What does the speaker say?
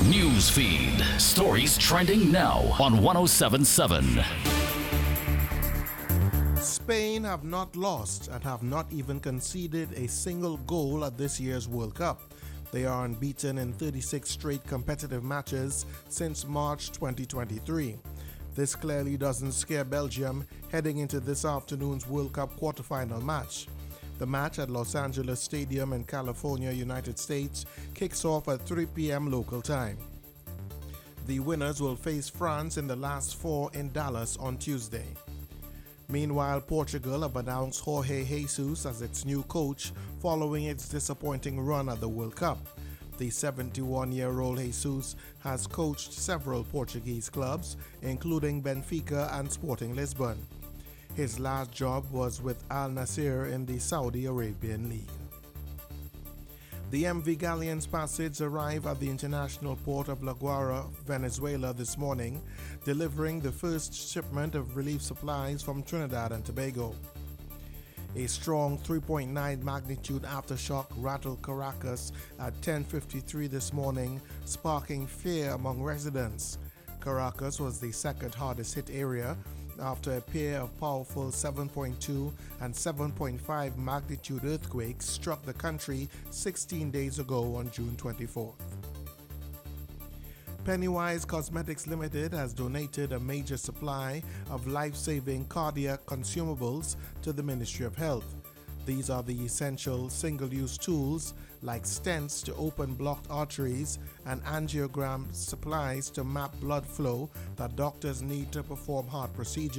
News feed. Stories trending now on 1077. Spain have not lost and have not even conceded a single goal at this year's World Cup. They are unbeaten in 36 straight competitive matches since March 2023. This clearly doesn't scare Belgium heading into this afternoon's World Cup quarterfinal match. The match at Los Angeles Stadium in California, United States, kicks off at 3 p.m. local time. The winners will face France in the last four in Dallas on Tuesday. Meanwhile, Portugal have announced Jorge Jesus as its new coach following its disappointing run at the World Cup. The 71-year-old Jesus has coached several Portuguese clubs, including Benfica and Sporting Lisbon. His last job was with Al Nassr in the Saudi Arabian League. The MV Galleon's passage arrived at the international port of La Guaira, Venezuela this morning, delivering the first shipment of relief supplies from Trinidad and Tobago. A strong 3.9 magnitude aftershock rattled Caracas at 10:53 this morning, sparking fear among residents. Caracas was the second hardest hit area after a pair of powerful 7.2 and 7.5 magnitude earthquakes struck the country 16 days ago on June 24th. Pennywise Cosmetics Limited has donated a major supply of life-saving cardiac consumables to the Ministry of Health. These are the essential single-use tools like stents to open blocked arteries and angiogram supplies to map blood flow that doctors need to perform heart procedures.